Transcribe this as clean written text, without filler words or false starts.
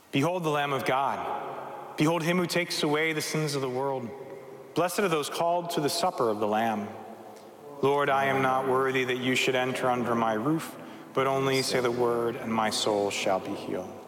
Behold the Lamb of God. Behold him who takes away the sins of the world. Blessed are those called to the supper of the Lamb. Lord, I am not worthy that you should enter under my roof, but only say the word, and my soul shall be healed.